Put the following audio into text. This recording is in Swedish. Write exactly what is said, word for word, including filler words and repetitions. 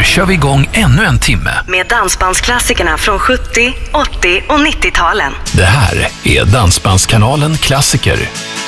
kör vi igång ännu en timme. Med dansbandsklassikerna från sjuttio, åttio och nittio-talen. Det här är Dansbandskanalen Klassiker.